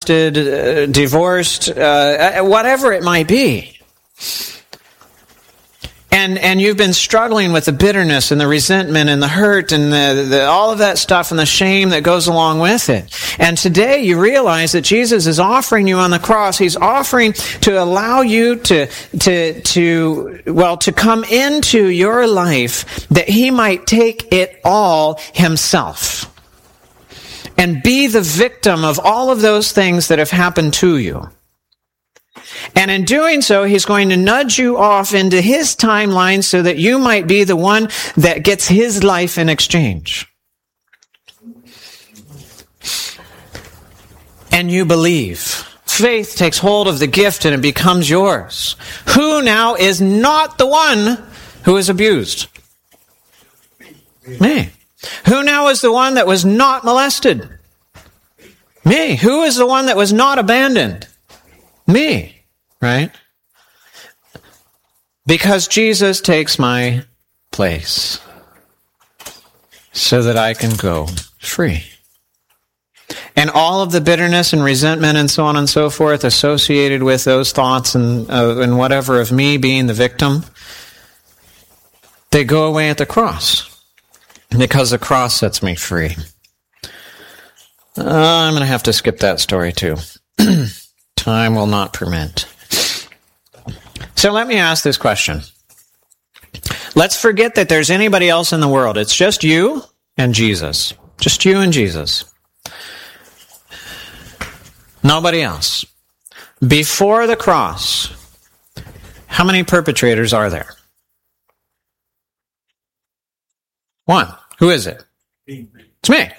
molested, divorced, whatever it might be. And you've been struggling with the bitterness and the resentment and the hurt and the all of that stuff and the shame that goes along with it. And today you realize that Jesus is offering you on the cross. He's offering to allow you to come into your life that he might take it all himself and be the victim of all of those things that have happened to you. And in doing so, he's going to nudge you off into his timeline so that you might be the one that gets his life in exchange. And you believe. Faith takes hold of the gift and it becomes yours. Who now is not the one who is abused? Me. Who now is the one that was not molested? Me. Who is the one that was not abandoned? Me. Right? Because Jesus takes my place so that I can go free. And all of the bitterness and resentment and so on and so forth associated with those thoughts and whatever of me being the victim, they go away at the cross. Because the cross sets me free. I'm going to have to skip that story too. Time will not permit. So let me ask this question. Let's forget that there's anybody else in the world. It's just you and Jesus. Just you and Jesus. Nobody else. Before the cross, how many perpetrators are there? One. Who is it? It's me.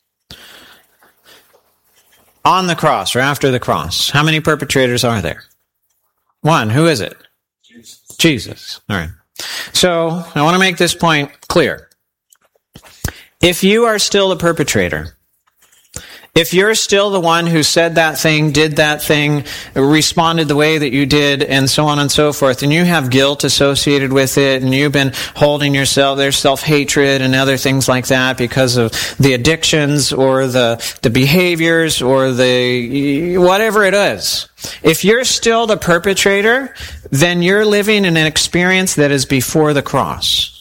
On the cross or after the cross, how many perpetrators are there? One. Who is it? Jesus. All right. So I want to make this point clear. If you are still the perpetrator, if you're still the one who said that thing, did that thing, responded the way that you did, and so on and so forth, and you have guilt associated with it, and you've been holding yourself, there's self-hatred and other things like that because of the addictions or the behaviors or the whatever it is. If you're still the perpetrator, then you're living in an experience that is before the cross.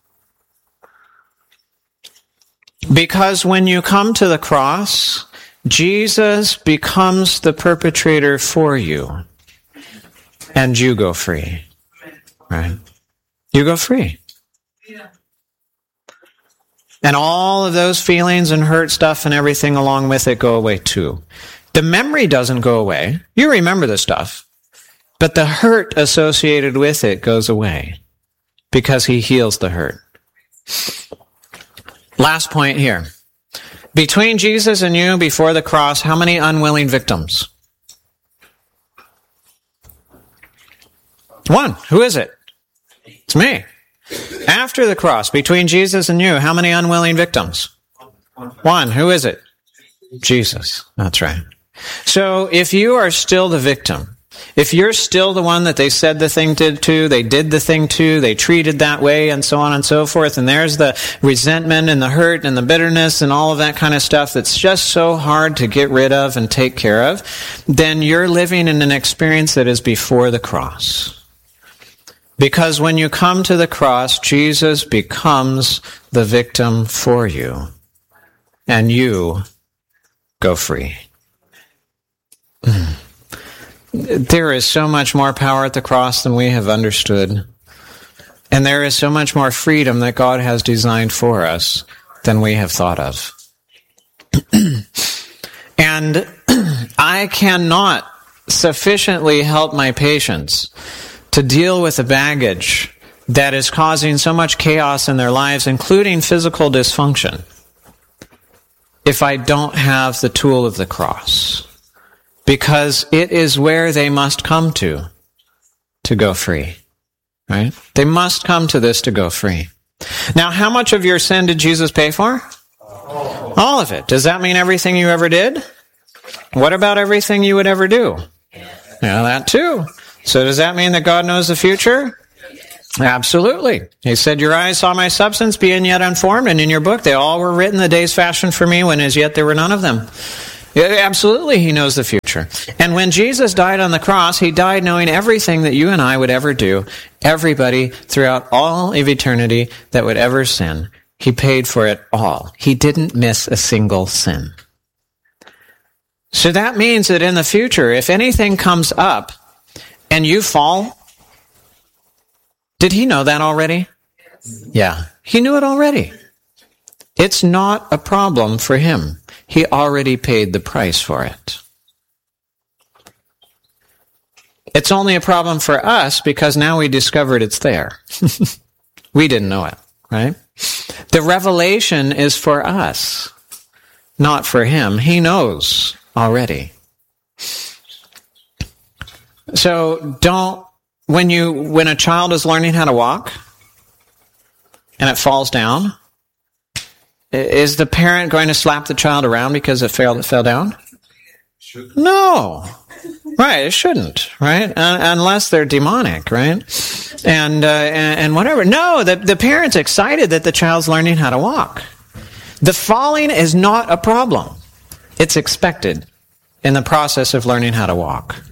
Because when you come to the cross, Jesus becomes the perpetrator for you. And you go free. Right? You go free. And all of those feelings and hurt stuff and everything along with it go away too. The memory doesn't go away. You remember the stuff. But the hurt associated with it goes away. Because he heals the hurt. Last point here. Between Jesus and you, before the cross, how many unwilling victims? One. Who is it? It's me. After the cross, between Jesus and you, how many unwilling victims? One. Who is it? Jesus. That's right. So if you are still the victim, if you're still the one that they said the thing to, they did the thing to, they treated that way, and so on and so forth, and there's the resentment and the hurt and the bitterness and all of that kind of stuff that's just so hard to get rid of and take care of, then you're living in an experience that is before the cross. Because when you come to the cross, Jesus becomes the victim for you, and you go free. There is so much more power at the cross than we have understood. And there is so much more freedom that God has designed for us than we have thought of. And I cannot sufficiently help my patients to deal with the baggage that is causing so much chaos in their lives, including physical dysfunction, if I don't have the tool of the cross. Because it is where they must come to go free. Right? They must come to this to go free. Now, how much of your sin did Jesus pay for? All of it. Does that mean everything you ever did? What about everything you would ever do? Yeah, that too. So does that mean that God knows the future? Absolutely. He said, your eyes saw my substance being yet unformed, and in your book they all were written the days fashioned for me when as yet there were none of them. Absolutely, he knows the future. And when Jesus died on the cross, he died knowing everything that you and I would ever do. Everybody throughout all of eternity that would ever sin. He paid for it all. He didn't miss a single sin. So that means that in the future, if anything comes up and you fall, did he know that already? Yeah, he knew it already. It's not a problem for him. He already paid the price for it. It's only a problem for us because now we discovered it's there. We didn't know it, right? The revelation is for us, not for him. He knows already. So when a child is learning how to walk and it falls down, is the parent going to slap the child around because it fell down? No. Right, it shouldn't, right? Unless they're demonic, right? And whatever. No, the parent's excited that the child's learning how to walk. The falling is not a problem. It's expected in the process of learning how to walk.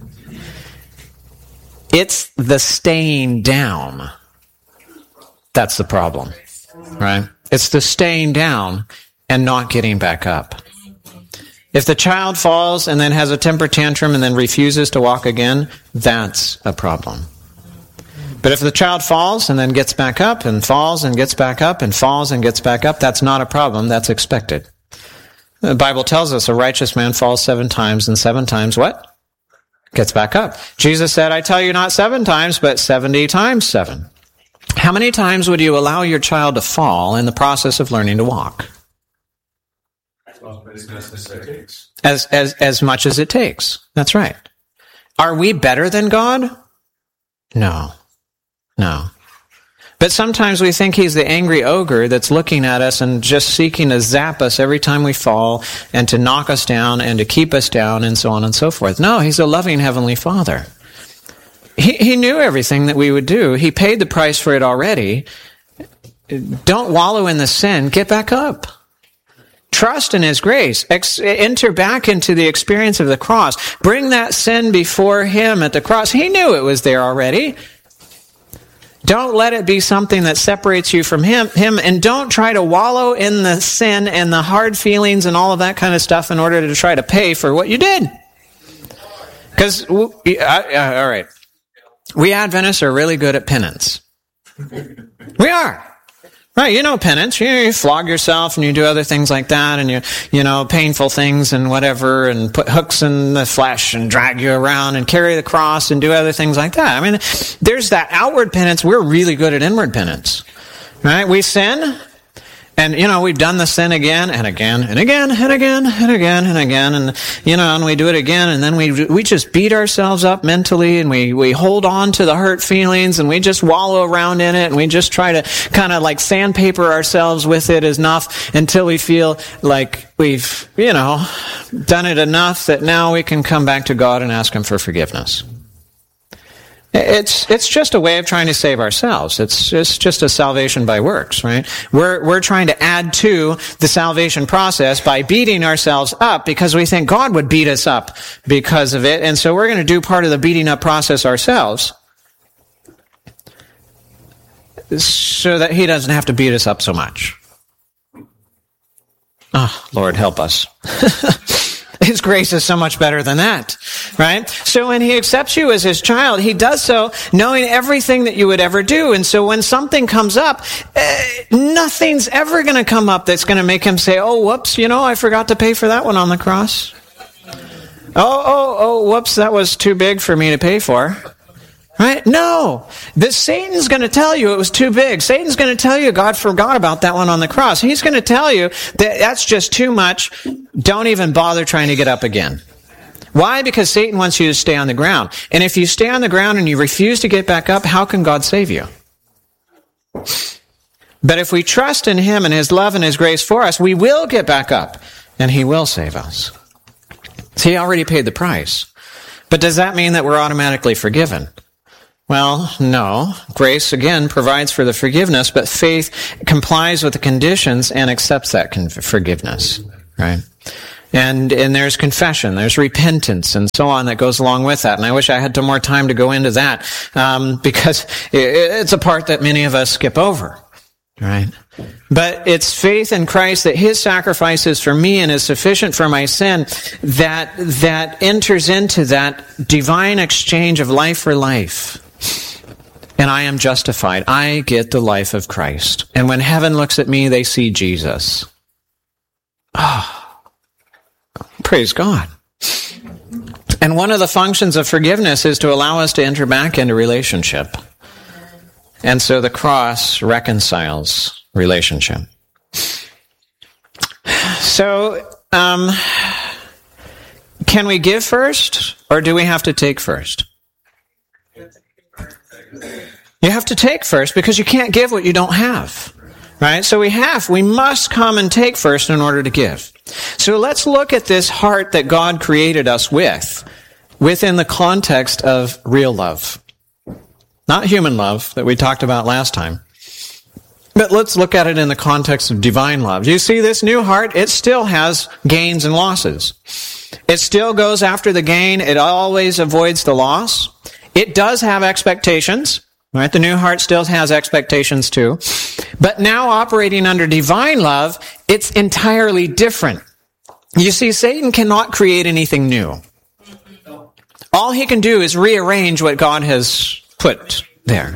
It's the staying down. That's the problem, right? It's the staying down and not getting back up. If the child falls and then has a temper tantrum and then refuses to walk again, that's a problem. But if the child falls and then gets back up and falls and gets back up and falls and gets back up, that's not a problem. That's expected. The Bible tells us a righteous man falls 7 times and 7 times what? Gets back up. Jesus said, I tell you not 7 times, but 70 times 7. How many times would you allow your child to fall in the process of learning to walk? As much as it takes. That's right. Are we better than God? No. But sometimes we think he's the angry ogre that's looking at us and just seeking to zap us every time we fall and to knock us down and to keep us down and so on and so forth. No, he's a loving Heavenly Father. He knew everything that we would do. He paid the price for it already. Don't wallow in the sin. Get back up. Trust in his grace. Enter back into the experience of the cross. Bring that sin before him at the cross. He knew it was there already. Don't let it be something that separates you from him, and don't try to wallow in the sin and the hard feelings and all of that kind of stuff in order to try to pay for what you did. Because, all right. We Adventists are really good at penance. We are. Right, you know penance. You flog yourself and you do other things like that and you know, painful things and whatever and put hooks in the flesh and drag you around and carry the cross and do other things like that. I mean, there's that outward penance. We're really good at inward penance. Right? We sin. And, you know, we've done the sin again and again and again and again and again and again. And, you know, and we do it again. And then we just beat ourselves up mentally and we hold on to the hurt feelings and we just wallow around in it. And we just try to kind of like sandpaper ourselves with it enough until we feel like we've, you know, done it enough that now we can come back to God and ask him for forgiveness. It's just a way of trying to save ourselves. It's just a salvation by works, right? We're trying to add to the salvation process by beating ourselves up because we think God would beat us up because of it, and so we're going to do part of the beating up process ourselves so that he doesn't have to beat us up so much. Oh, Lord, help us. His grace is so much better than that, right? So when he accepts you as his child, he does so knowing everything that you would ever do. And so when something comes up, nothing's ever going to come up that's going to make him say, oh, whoops, you know, I forgot to pay for that one on the cross. Oh, whoops, that was too big for me to pay for. Right? No. Satan's going to tell you it was too big. Satan's going to tell you God forgot about that one on the cross. He's going to tell you that that's just too much. Don't even bother trying to get up again. Why? Because Satan wants you to stay on the ground. And if you stay on the ground and you refuse to get back up, how can God save you? But if we trust in him and his love and his grace for us, we will get back up and he will save us. So he already paid the price. But does that mean that we're automatically forgiven? Well, no. Grace, again, provides for the forgiveness, but faith complies with the conditions and accepts that forgiveness, right? And there's confession, there's repentance, and so on that goes along with that. And I wish I had more time to go into that, because it's a part that many of us skip over, right? But it's faith in Christ that his sacrifice is for me and is sufficient for my sin that enters into that divine exchange of life for life. And I am justified. I get the life of Christ. And when heaven looks at me, they see Jesus. Praise God. And one of the functions of forgiveness is to allow us to enter back into relationship. And so the cross reconciles relationship. So, can we give first, or do we have to take first? You have to take first, because you can't give what you don't have. Right? So we must come and take first in order to give. So let's look at this heart that God created us within the context of real love. Not human love that we talked about last time. But let's look at it in the context of divine love. You see, this new heart, it still has gains and losses. It still goes after the gain. It always avoids the loss. It does have expectations. Right? The new heart still has expectations too. But now operating under divine love, it's entirely different. You see, Satan cannot create anything new. All he can do is rearrange what God has put there.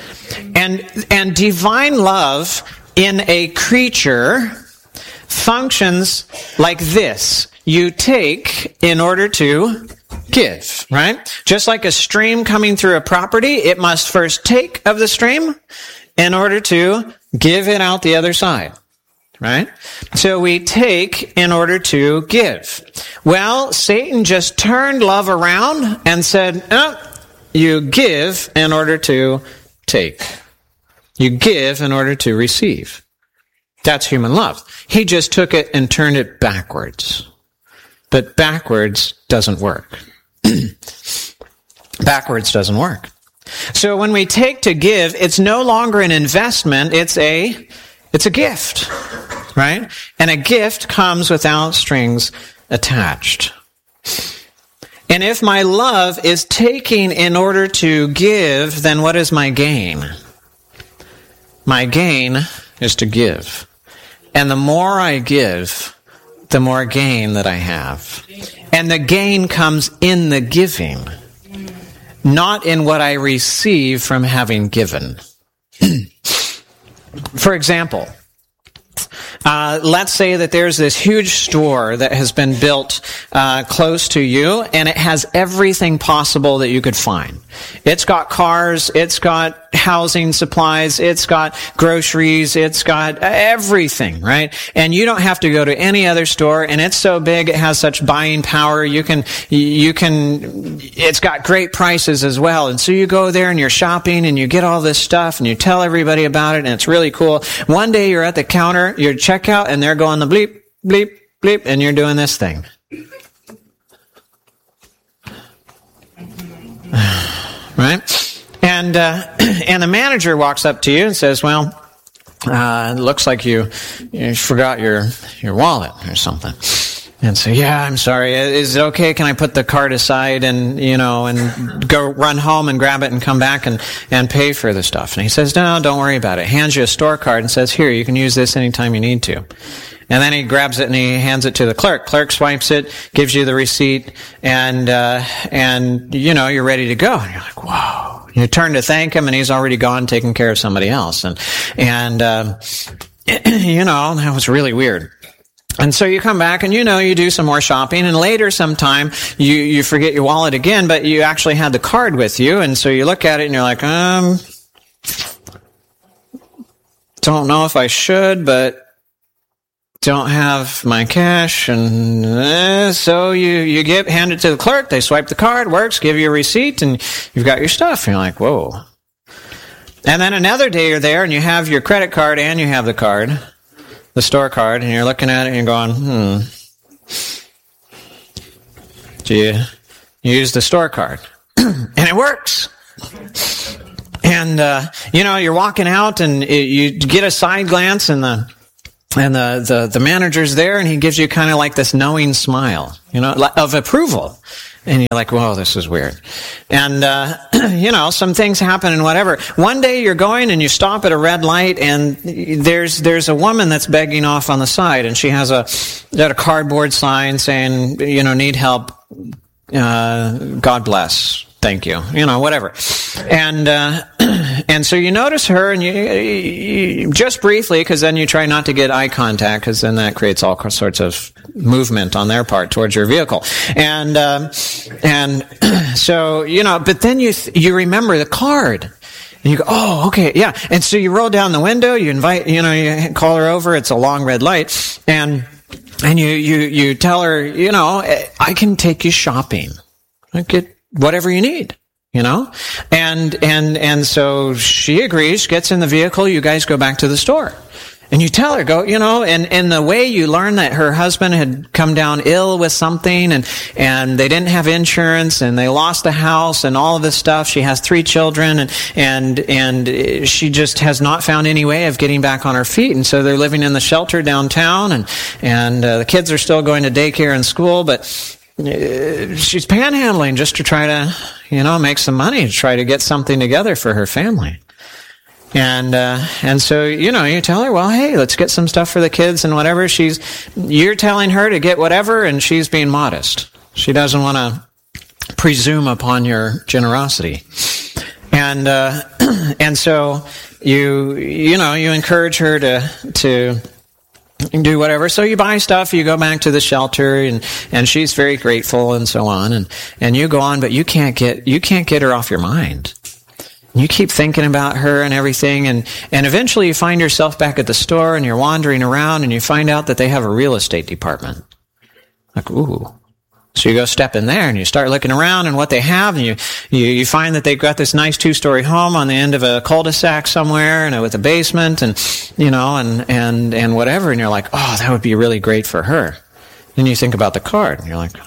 And divine love in a creature functions like this. You take in order to give, right? Just like a stream coming through a property, it must first take of the stream in order to give it out the other side, right? So we take in order to give. Well, Satan just turned love around and said, you give in order to take. You give in order to receive. That's human love. He just took it and turned it backwards. But backwards doesn't work. Backwards doesn't work. So when we take to give, it's no longer an investment, it's a gift, right? And a gift comes without strings attached. And if my love is taking in order to give, then what is my gain? My gain is to give. And the more I give, the more gain that I have. And the gain comes in the giving, not in what I receive from having given. For example, let's say that there's this huge store that has been built close to you, and it has everything possible that you could find. It's got cars, it's got housing supplies, it's got groceries, it's got everything, right? And you don't have to go to any other store, and it's so big, it has such buying power, it's got great prices as well. And so you go there and you're shopping and you get all this stuff and you tell everybody about it, and it's really cool. One day you're at the counter, you're checkout, and they're going the bleep, bleep, bleep, and you're doing this thing. Right? And the manager walks up to you and says, well, it looks like you forgot your wallet or something. And so, yeah, I'm sorry. Is it okay? Can I put the card aside and go run home and grab it and come back and pay for the stuff? And he says, no, don't worry about it. Hands you a store card and says, here, you can use this anytime you need to. And then he grabs it and he hands it to the clerk. Clerk swipes it, gives you the receipt, and you're ready to go. And you're like, whoa. You turn to thank him, and he's already gone taking care of somebody else. And that was really weird. And so you come back and you do some more shopping, and later sometime you forget your wallet again, but you actually had the card with you, and so you look at it and you're like, don't know if I should, but don't have my cash, and so you hand it to the clerk, they swipe the card, works, give you a receipt, and you've got your stuff, and you're like, whoa. And then another day you're there and you have your credit card and you have the card, the store card, and you're looking at it and you're going, do you use the store card? And it works. And, you're walking out and you get a side glance and the manager's there, and he gives you kind of like this knowing smile, of approval. And you're like, whoa, this is weird. And, some things happen and whatever. One day you're going and you stop at a red light, and there's a woman that's begging off on the side, and she has a cardboard sign saying, need help, God bless. Thank you. Whatever. And so you notice her, and you just briefly, because then you try not to get eye contact, because then that creates all sorts of movement on their part towards your vehicle. And so, but then you remember the card. And you go, oh, okay, yeah. And so you roll down the window, you invite, you call her over, it's a long red light, and you tell her, I can take you shopping. I get whatever you need, and so she agrees, gets in the vehicle, you guys go back to the store. And you tell her, and the way you learn that her husband had come down ill with something, and they didn't have insurance, and they lost the house, and all of this stuff. She has 3 children, and she just has not found any way of getting back on her feet. And so they're living in the shelter downtown, and the kids are still going to daycare and school, but she's panhandling just to try to, make some money, to try to get something together for her family. And so, you tell her, well, hey, let's get some stuff for the kids and whatever. You're telling her to get whatever, and she's being modest. She doesn't want to presume upon your generosity. And so you encourage her to do whatever. So you buy stuff, you go back to the shelter, and she's very grateful and so on, and you go on, but you can't get her off your mind. You keep thinking about her and everything, and eventually you find yourself back at the store, and you're wandering around, and you find out that they have a real estate department. Like, ooh. So you go step in there, and you start looking around and what they have, and you find that they've got this nice 2-story home on the end of a cul-de-sac somewhere, and with a basement, and and whatever, and you're like, oh, that would be really great for her. Then you think about the card, and you're like,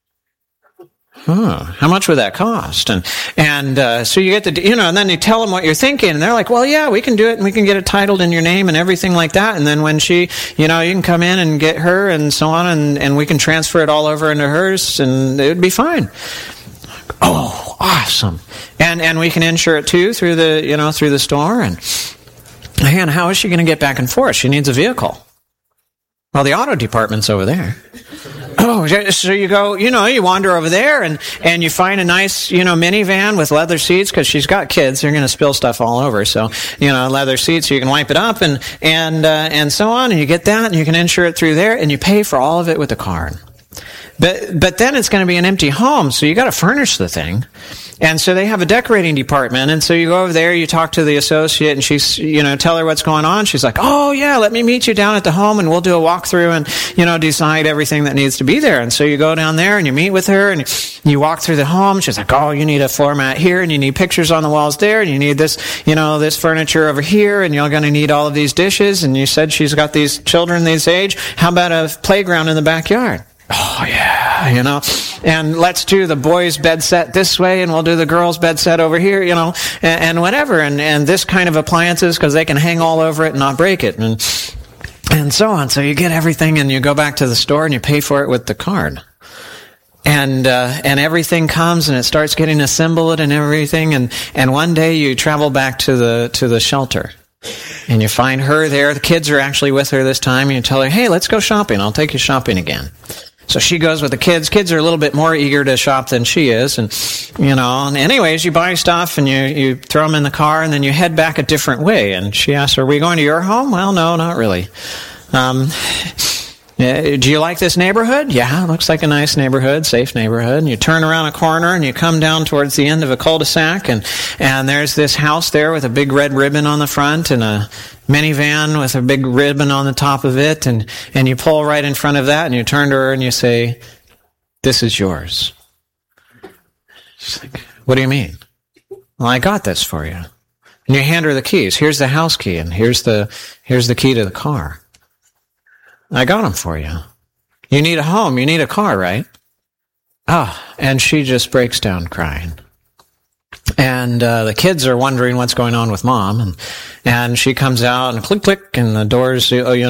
how much would that cost? And so you get and then you tell them what you're thinking, and they're like, well, yeah, we can do it, and we can get it titled in your name and everything like that. And then when she, you can come in and get her and so on, and we can transfer it all over into hers, and it would be fine. Oh, awesome. And we can insure it too through the store. And how is she going to get back and forth? She needs a vehicle. Well, the auto department's over there. Oh, so you go, you wander over there, and you find a nice, minivan with leather seats, because she's got kids. They're going to spill stuff all over. So, leather seats, so you can wipe it up, and so on. And you get that, and you can insure it through there, and you pay for all of it with a card. But then it's going to be an empty home, so you got to furnish the thing. And so they have a decorating department, and so you go over there, you talk to the associate, and she's, tell her what's going on. She's like, oh yeah, let me meet you down at the home, and we'll do a walkthrough and, decide everything that needs to be there. And so you go down there, and you meet with her, and you walk through the home. She's like, oh, you need a floor mat here, and you need pictures on the walls there, and you need this, this furniture over here, and you're going to need all of these dishes, and you said she's got these children this age. How about a playground in the backyard? Oh, yeah, and let's do the boys' bed set this way, and we'll do the girls' bed set over here, and whatever, and this kind of appliances, because they can hang all over it and not break it, and so on. So you get everything, and you go back to the store, and you pay for it with the card. And everything comes, and it starts getting assembled and everything, and one day you travel back to the shelter. And you find her there. The kids are actually with her this time, and you tell her, hey, let's go shopping. I'll take you shopping again. So she goes with the kids. Kids are a little bit more eager to shop than she is. And, and anyways, you buy stuff, and you throw them in the car, and then you head back a different way. And she asks, are we going to your home? Well, no, not really. Do you like this neighborhood? Yeah, it looks like a nice neighborhood, safe neighborhood. And you turn around a corner, and you come down towards the end of a cul-de-sac, and there's this house there with a big red ribbon on the front, and a minivan with a big ribbon on the top of it, and you pull right in front of that, and you turn to her and you say, this is yours. She's like, what do you mean? Well, I got this for you. And you hand her the keys. Here's the house key, and here's the key to the car. I got them for you. You need a home, you need a car, right? And she just breaks down crying. And the kids are wondering what's going on with mom. And she comes out and click, click, and the doors,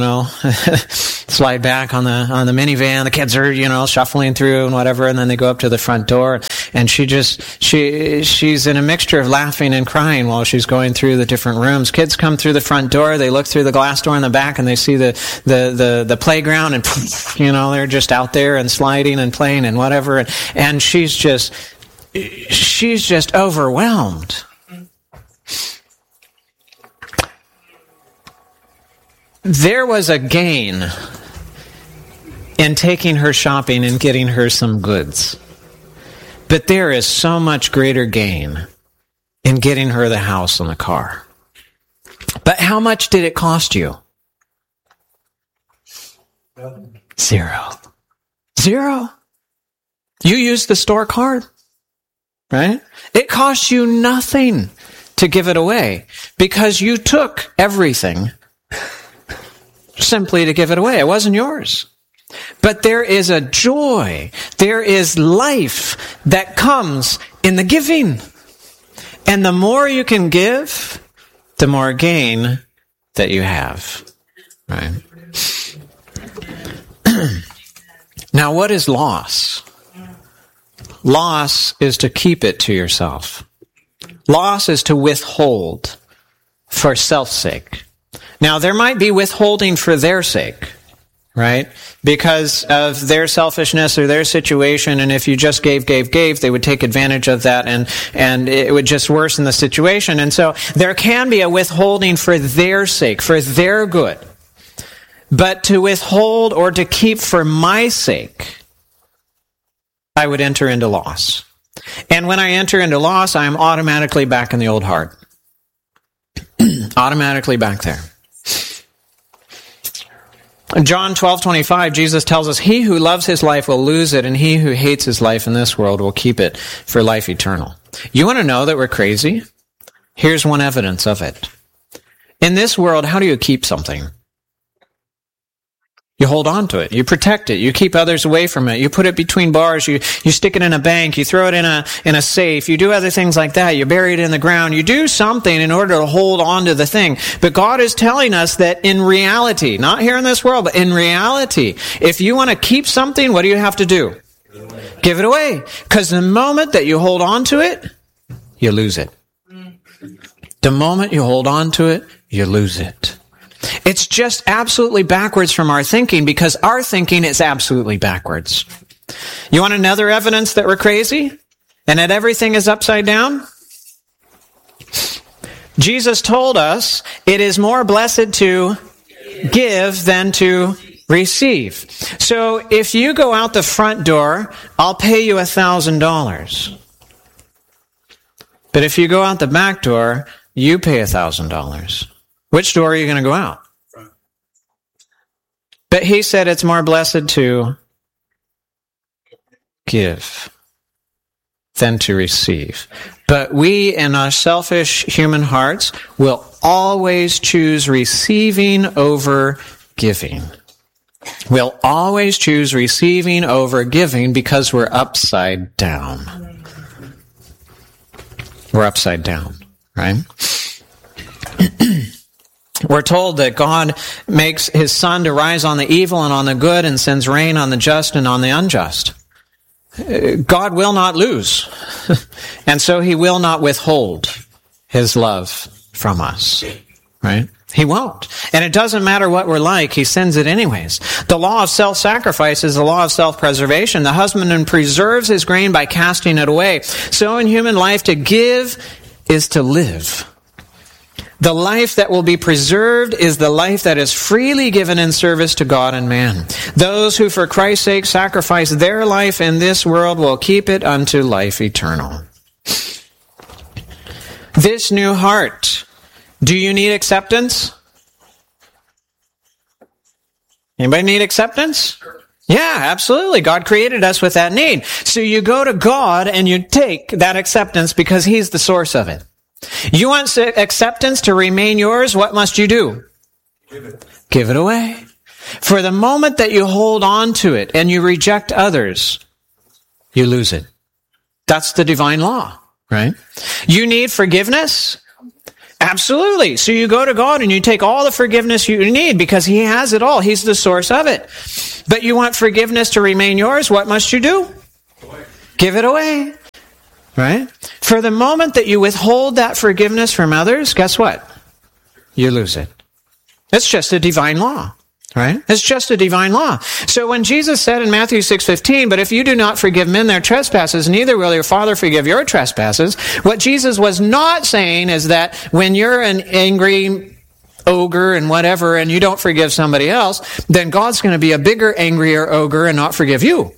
slide back on the minivan. The kids are, shuffling through and whatever. And then they go up to the front door. And she's in a mixture of laughing and crying while she's going through the different rooms. Kids come through the front door. They look through the glass door in the back and they see the playground and, they're just out there and sliding and playing and whatever. And she's just overwhelmed. There was a gain in taking her shopping and getting her some goods. But there is so much greater gain in getting her the house and the car. But how much did it cost you? Zero. You used the store card, right? It cost you nothing to give it away because you took everything simply to give it away. It wasn't yours. But there is a joy, there is life that comes in the giving. And the more you can give, the more gain that you have. Right? Now, what is loss? Loss is to keep it to yourself. Loss is to withhold for self's sake. Now, there might be withholding for their sake, right? Because of their selfishness or their situation, and if you just gave, they would take advantage of that, and it would just worsen the situation. And so there can be a withholding for their sake, for their good. But to withhold or to keep for my sake, I would enter into loss. And when I enter into loss, I am automatically back in the old heart. Automatically back there. John 12:25, Jesus tells us, "He who loves his life will lose it, and he who hates his life in this world will keep it for life eternal." You want to know that we're crazy? Here's one evidence of it. In this world, how do you keep something? You hold on to it. You protect it. You keep others away from it. You put it between bars. You stick it in a bank. You throw it in a safe. You do other things like that. You bury it in the ground. You do something in order to hold on to the thing. But God is telling us that in reality, not here in this world, but in reality, if you want to keep something, what do you have to do? Give it away. Because the moment that you hold on to it, you lose it. The moment you hold on to it, you lose it. It's just absolutely backwards from our thinking because our thinking is absolutely backwards. You want another evidence that we're crazy and that everything is upside down? Jesus told us it is more blessed to give than to receive. So if you go out the front door, I'll pay you $1,000. But if you go out the back door, you pay $1,000. Which door are you going to go out? But he said it's more blessed to give than to receive. But we in our selfish human hearts will always choose receiving over giving. We'll always choose receiving over giving because we're upside down. We're upside down, right? We're told that God makes his sun to rise on the evil and on the good and sends rain on the just and on the unjust. God will not lose. And so he will not withhold his love from us. Right? He won't. And it doesn't matter what we're like, he sends it anyways. The law of self-sacrifice is the law of self-preservation. The husbandman preserves his grain by casting it away. So in human life, to give is to live. The life that will be preserved is the life that is freely given in service to God and man. Those who for Christ's sake sacrifice their life in this world will keep it unto life eternal. This new heart, do you need acceptance? Anybody need acceptance? Yeah, absolutely. God created us with that need. So you go to God and you take that acceptance because he's the source of it. You want acceptance to remain yours, what must you do? Give it away. For the moment that you hold on to it and you reject others, you lose it. That's the divine law. right? You need forgiveness? Absolutely. So you go to God and you take all the forgiveness you need because He has it all. He's the source of it. But you want forgiveness to remain yours, what must you do? Give it away. Right? For the moment that you withhold that forgiveness from others, guess what? You lose it. It's just a divine law. Right? It's just a divine law. So when Jesus said in Matthew 6:15, but if you do not forgive men their trespasses, neither will your Father forgive your trespasses, what Jesus was not saying is that when you're an angry ogre and whatever, and you don't forgive somebody else, then God's going to be a bigger, angrier ogre and not forgive you.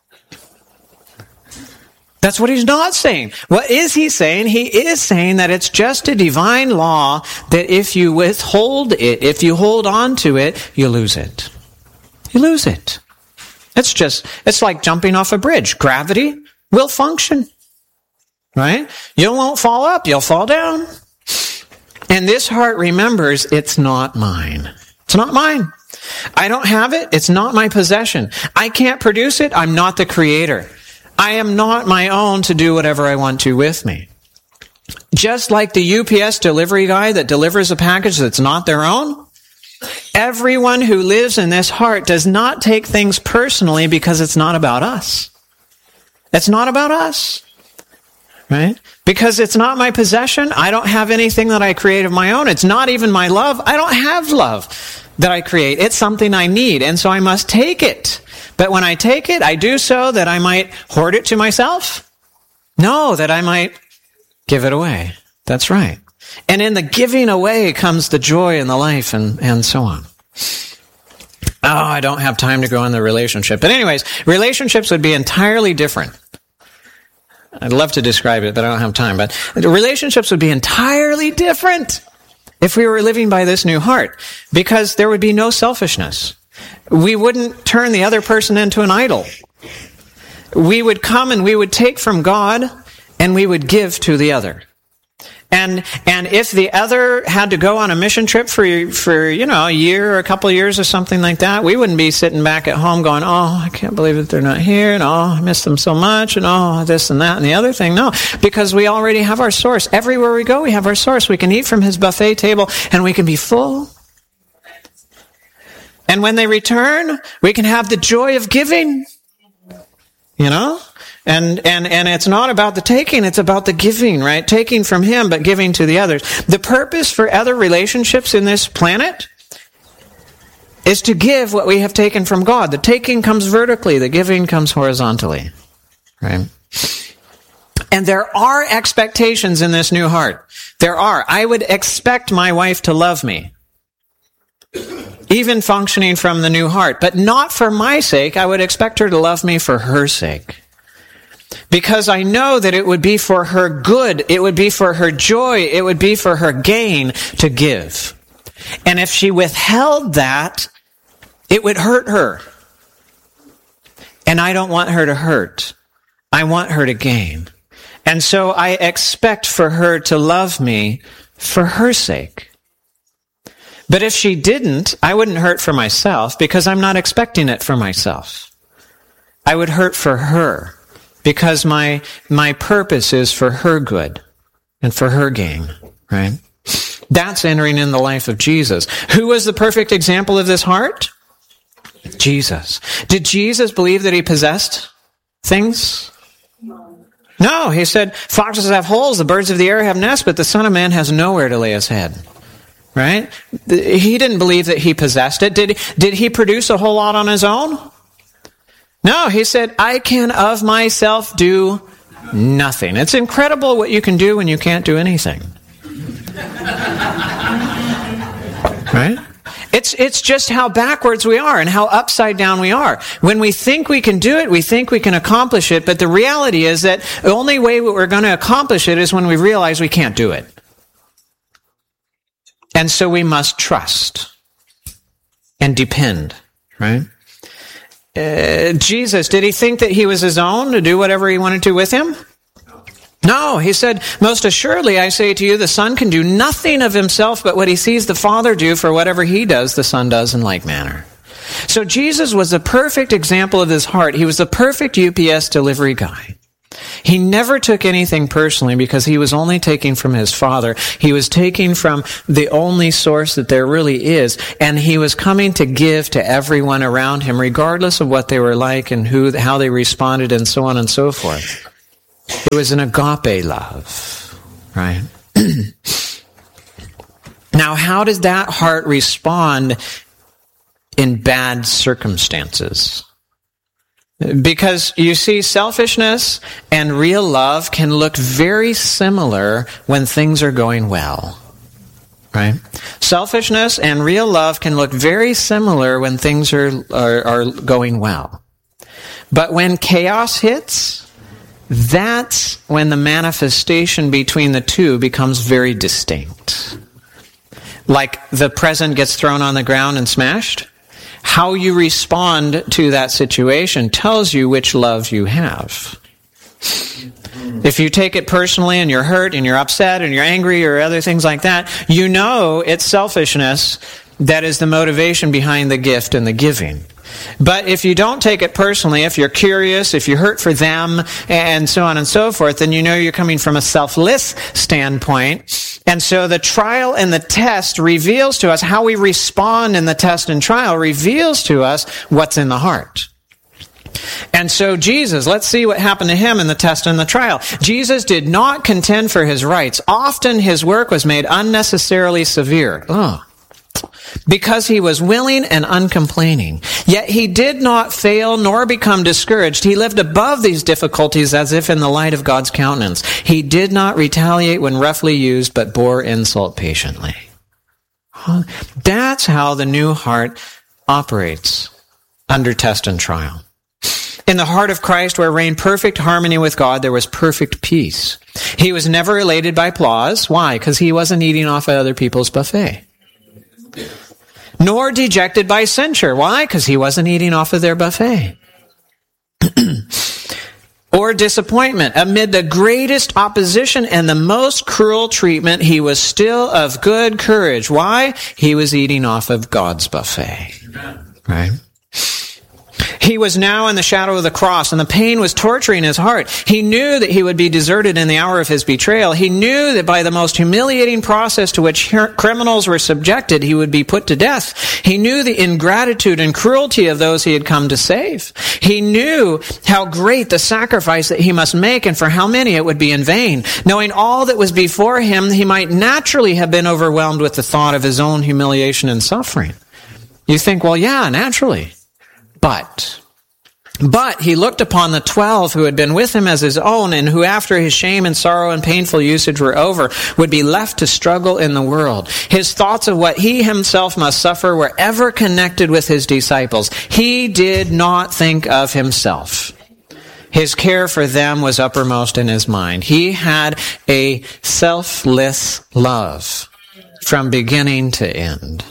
That's what He's not saying. What is He saying? He is saying that it's just a divine law that if you withhold it, if you hold on to it, you lose it. You lose it. It's like jumping off a bridge. Gravity will function. Right? You won't fall up, you'll fall down. And this heart remembers, it's not mine. It's not mine. I don't have it, it's not my possession. I can't produce it, I'm not the creator. I am not my own to do whatever I want to with me. Just like the UPS delivery guy that delivers a package that's not their own, everyone who lives in this heart does not take things personally because it's not about us. It's not about us. Right? Because it's not my possession. I don't have anything that I create of my own. It's not even my love. I don't have love that I create. It's something I need, and so I must take it. But when I take it, I do so that I might hoard it to myself? No, that I might give it away. That's right. And in the giving away comes the joy and the life and so on. Oh, I don't have time to go on the relationship. But anyways, relationships would be entirely different. I'd love to describe it, but I don't have time. But the relationships would be entirely different if we were living by this new heart, because there would be no selfishness. We wouldn't turn the other person into an idol. We would come and we would take from God and we would give to the other. And if the other had to go on a mission trip for a year or a couple of years or something like that, we wouldn't be sitting back at home going, oh, I can't believe that they're not here, and oh, I miss them so much, and oh, this and that and the other thing. No, because we already have our source. Everywhere we go, we have our source. We can eat from His buffet table and we can be full. And when they return, we can have the joy of giving. And it's not about the taking, it's about the giving, right? Taking from Him, but giving to the others. The purpose for other relationships in this planet is to give what we have taken from God. The taking comes vertically, the giving comes horizontally, right? And there are expectations in this new heart. There are. I would expect my wife to love me, even functioning from the new heart, but not for my sake. I would expect her to love me for her sake. Because I know that it would be for her good, it would be for her joy, it would be for her gain to give. And if she withheld that, it would hurt her. And I don't want her to hurt. I want her to gain. And so I expect for her to love me for her sake. But if she didn't, I wouldn't hurt for myself because I'm not expecting it for myself. I would hurt for her. Because my purpose is for her good and for her gain, right? That's entering in the life of Jesus. Who was the perfect example of this heart? Jesus. Did Jesus believe that He possessed things? No, He said, foxes have holes, the birds of the air have nests, but the Son of Man has nowhere to lay His head. Right? He didn't believe that He possessed it. Did He produce a whole lot on His own? No, He said, I can of myself do nothing. It's incredible what you can do when you can't do anything. Right? It's just how backwards we are and how upside down we are. When we think we can do it, we think we can accomplish it, but the reality is that the only way we're going to accomplish it is when we realize we can't do it. And so we must trust and depend, right? Jesus, did He think that He was His own to do whatever He wanted to with Him? No, He said, most assuredly I say to you, the Son can do nothing of Himself but what He sees the Father do, for whatever He does, the Son does in like manner. So Jesus was the perfect example of this heart. He was the perfect UPS delivery guy. He never took anything personally because he was only taking from his Father. He was taking from the only source that there really is, and he was coming to give to everyone around him, regardless of what they were like and how they responded and so on and so forth. It was an agape love, right? Now, how does that heart respond in bad circumstances? Because you see, selfishness and real love can look very similar when things are going well, right? Selfishness and real love can look very similar when things are going well. But when chaos hits, that's when the manifestation between the two becomes very distinct. Like the present gets thrown on the ground and smashed. How you respond to that situation tells you which love you have. If you take it personally and you're hurt and you're upset and you're angry or other things like that, you know it's selfishness that is the motivation behind the gift and the giving. But if you don't take it personally, if you're curious, if you hurt for them, and so on and so forth, then you know you're coming from a selfless standpoint. And so the trial and the test reveals to us how we respond in the test and trial, reveals to us what's in the heart. And so Jesus, let's see what happened to him in the test and the trial. Jesus did not contend for his rights. Often his work was made unnecessarily severe. Because he was willing and uncomplaining. Yet he did not fail nor become discouraged. He lived above these difficulties as if in the light of God's countenance. He did not retaliate when roughly used, but bore insult patiently. That's how the new heart operates under test and trial. In the heart of Christ, where reigned perfect harmony with God, there was perfect peace. He was never elated by applause. Why? Because he wasn't eating off of other people's buffet. Nor dejected by censure. Why? Because he wasn't eating off of their buffet. Or disappointment. Amid the greatest opposition and the most cruel treatment, he was still of good courage. Why? He was eating off of God's buffet. Right? He was now in the shadow of the cross, and the pain was torturing his heart. He knew that he would be deserted in the hour of his betrayal. He knew that by the most humiliating process to which criminals were subjected, he would be put to death. He knew the ingratitude and cruelty of those he had come to save. He knew how great the sacrifice that he must make and for how many it would be in vain. Knowing all that was before him, he might naturally have been overwhelmed with the thought of his own humiliation and suffering. You think, well, yeah, naturally. But he looked upon the 12 who had been with him as his own, and who after his shame and sorrow and painful usage were over, would be left to struggle in the world. His thoughts of what he himself must suffer were ever connected with his disciples. He did not think of himself. His care for them was uppermost in his mind. He had a selfless love from beginning to end.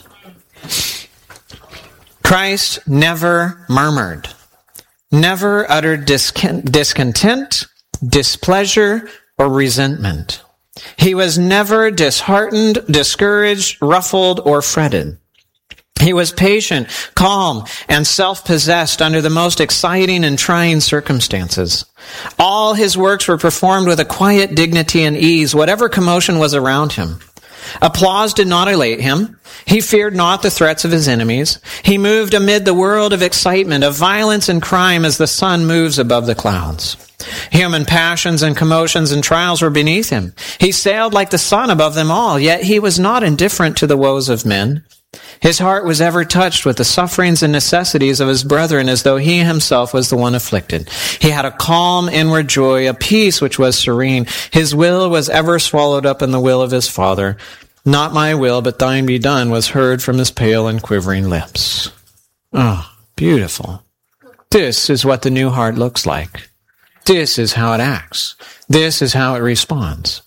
Christ never murmured, never uttered discontent, displeasure, or resentment. He was never disheartened, discouraged, ruffled, or fretted. He was patient, calm, and self-possessed under the most exciting and trying circumstances. All his works were performed with a quiet dignity and ease, whatever commotion was around him. Applause did not elate him. He feared not the threats of his enemies. He moved amid the world of excitement, of violence and crime as the sun moves above the clouds. Human passions and commotions and trials were beneath him. He sailed like the sun above them all, yet he was not indifferent to the woes of men. His heart was ever touched with the sufferings and necessities of his brethren as though he himself was the one afflicted. He had a calm inward joy, a peace which was serene. His will was ever swallowed up in the will of his Father. Not my will, but thine be done, was heard from his pale and quivering lips. Oh, beautiful. This is what the new heart looks like. This is how it acts. This is how it responds.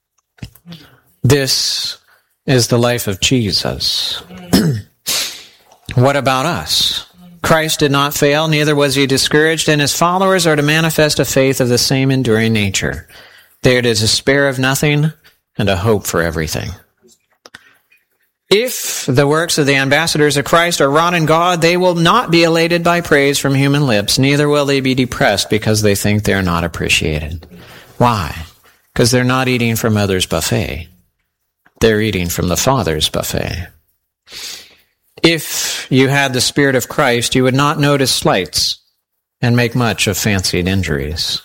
This is the life of Jesus. What about us? Christ did not fail, neither was he discouraged, and his followers are to manifest a faith of the same enduring nature. They are to despair of nothing and a hope for everything. If the works of the ambassadors of Christ are wrought in God, they will not be elated by praise from human lips, neither will they be depressed because they think they are not appreciated. Why? Because they're not eating from others' buffet. They're eating from the Father's buffet. If you had the Spirit of Christ, you would not notice slights and make much of fancied injuries.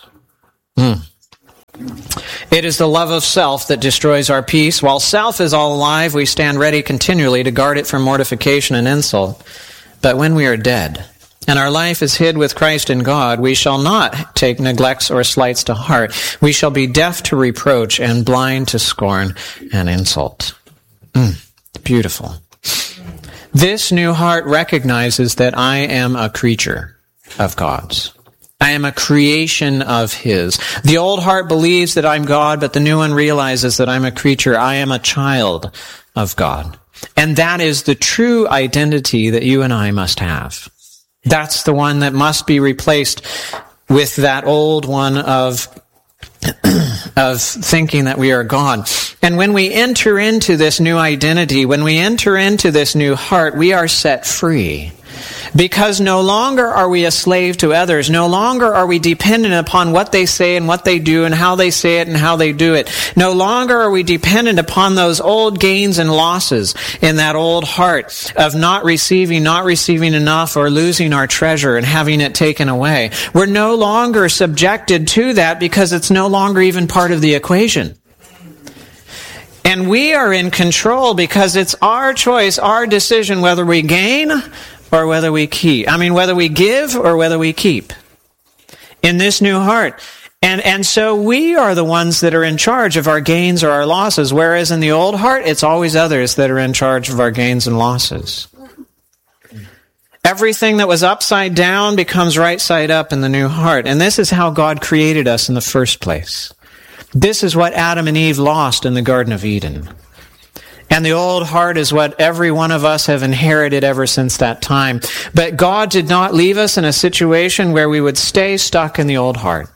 It is the love of self that destroys our peace. While self is all alive, we stand ready continually to guard it from mortification and insult. But when we are dead, and our life is hid with Christ in God, we shall not take neglects or slights to heart. We shall be deaf to reproach and blind to scorn and insult. Beautiful. This new heart recognizes that I am a creature of God's. I am a creation of His. The old heart believes that I'm God, but the new one realizes that I'm a creature. I am a child of God. And that is the true identity that you and I must have. That's the one that must be replaced with that old one of thinking that we are God. And when we enter into this new identity, when we enter into this new heart, we are set free. Because no longer are we a slave to others. No longer are we dependent upon what they say and what they do and how they say it and how they do it. No longer are we dependent upon those old gains and losses in that old heart of not receiving enough, or losing our treasure and having it taken away. We're no longer subjected to that because it's no longer even part of the equation. And we are in control because it's our choice, our decision, whether we gain or whether we keep. Whether we give or whether we keep in this new heart. And so we are the ones that are in charge of our gains or our losses, whereas in the old heart, it's always others that are in charge of our gains and losses. Everything that was upside down becomes right side up in the new heart. And this is how God created us in the first place. This is what Adam and Eve lost in the Garden of Eden. And the old heart is what every one of us have inherited ever since that time. But God did not leave us in a situation where we would stay stuck in the old heart.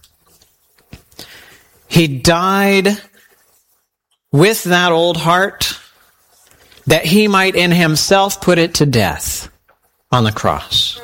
He died with that old heart that He might in Himself put it to death on the cross.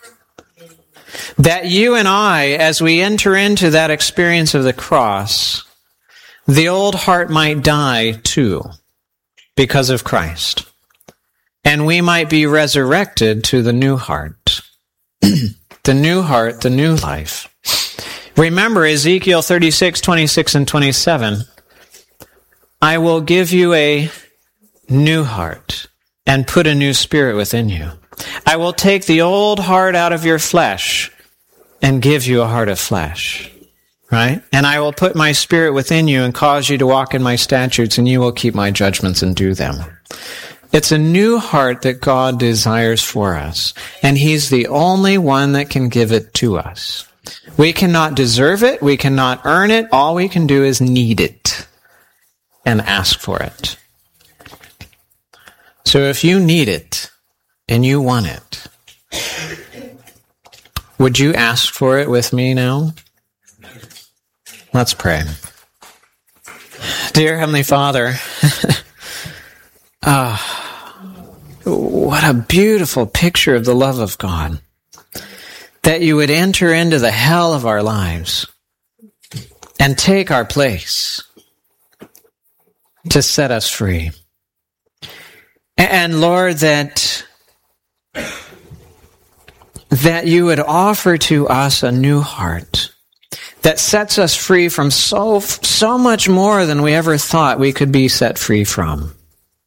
That you and I, as we enter into that experience of the cross, the old heart might die too, because of Christ. And we might be resurrected to the new heart. The new heart, the new life. Remember Ezekiel 36, 26, and 27. I will give you a new heart and put a new spirit within you. I will take the old heart out of your flesh and give you a heart of flesh. Right? And I will put my spirit within you and cause you to walk in my statutes, and you will keep my judgments and do them. It's a new heart that God desires for us, and He's the only one that can give it to us. We cannot deserve it. We cannot earn it. All we can do is need it and ask for it. So if you need it and you want it, would you ask for it with me now? Let's pray. Dear Heavenly Father, what a beautiful picture of the love of God. That you would enter into the hell of our lives and take our place to set us free. And Lord, that you would offer to us a new heart that sets us free from so much more than we ever thought we could be set free from.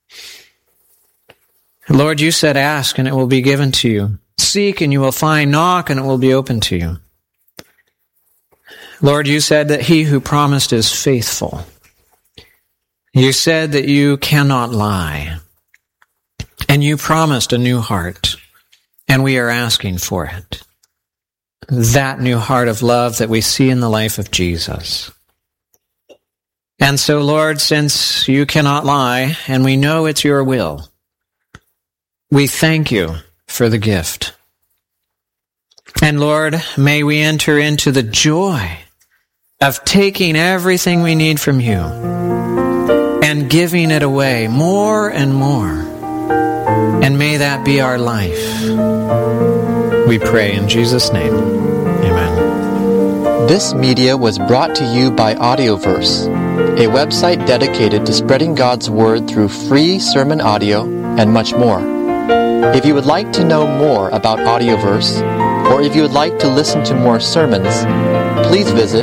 Lord, you said, ask and it will be given to you. Seek and you will find. Knock and it will be open to you. Lord, you said that He who promised is faithful. You said that you cannot lie. And you promised a new heart. And we are asking for it. That new heart of love that we see in the life of Jesus. And so, Lord, since you cannot lie, and we know it's your will, we thank you for the gift. And Lord, may we enter into the joy of taking everything we need from you and giving it away more and more And may that be our life. We pray in Jesus' name. Amen. This media was brought to you by Audioverse, a website dedicated to spreading God's Word through free sermon audio and much more. If you would like to know more about Audioverse, or if you would like to listen to more sermons, please visit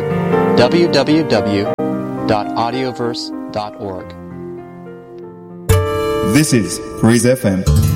www.audioverse.org. This is Praise FM,